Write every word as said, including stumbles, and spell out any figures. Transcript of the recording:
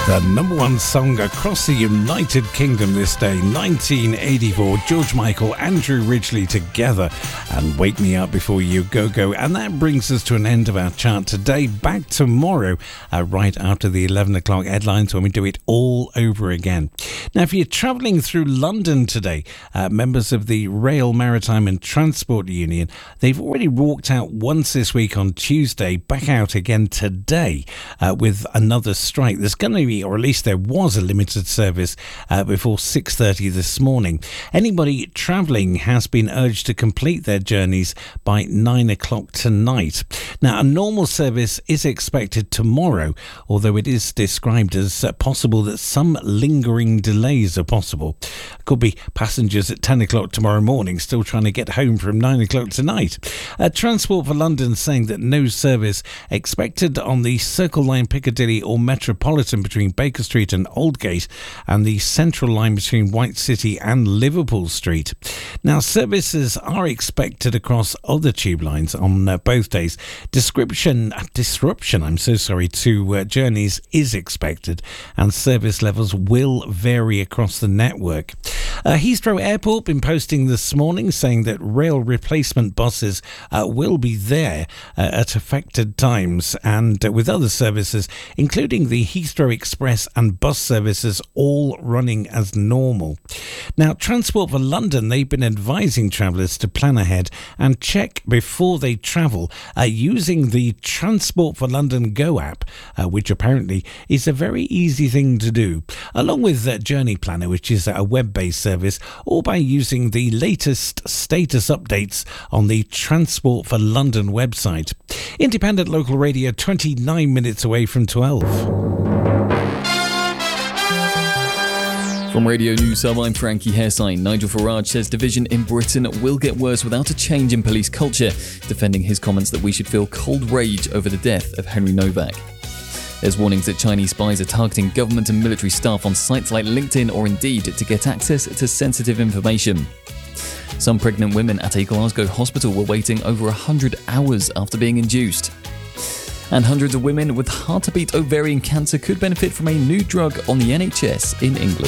The number one song across the United Kingdom this day, nineteen eighty-four, George Michael, Andrew Ridgeley together, and Wake Me Up Before You Go Go. And that brings us to an end of our chart today. Back tomorrow, uh, right after the eleven o'clock headlines, when we do it all over again. Now, if you're travelling through London today, uh, members of the Rail, Maritime and Transport Union, they've already walked out once this week on Tuesday, back out again today uh, with another strike. There's going to be, or at least there was, a limited service uh, before six thirty this morning. Anybody travelling has been urged to complete their journeys by nine o'clock tonight. Now, a normal service is expected tomorrow, although it is described as uh, possible that some lingering delays are possible. Could be passengers at ten o'clock tomorrow morning still trying to get home from nine o'clock tonight. Uh, Transport for London saying that no service expected on the Circle Line Piccadilly or Metropolitan between Baker Street and Aldgate, and the Central Line between White City and Liverpool Street. Now, services are expected across other tube lines on uh, both days. Description, disruption, I'm so sorry, to uh, journeys is expected, and service levels will vary across the network. Uh, Heathrow Airport been posting this morning saying that rail replacement buses uh, will be there uh, at affected times, and uh, with other services, including the Heathrow Express and bus services, all running as normal. Now, Transport for London, they've been advising travellers to plan ahead and check before they travel uh, using the Transport for London Go app, uh, which apparently is a very easy thing to do, along with uh, Journey Planner, which is a web-based service, or by using the latest status updates on the Transport for London website. Independent local radio, twenty-nine minutes away from twelve. From Radio News Hub, I'm Frankie Hairsign. Nigel Farage says division in Britain will get worse without a change in police culture, defending his comments that we should feel cold rage over the death of Henry Novak. There's warnings that Chinese spies are targeting government and military staff on sites like LinkedIn or Indeed to get access to sensitive information. Some pregnant women at a Glasgow hospital were waiting over one hundred hours after being induced. And hundreds of women with hard-to-beat ovarian cancer could benefit from a new drug on the N H S in England.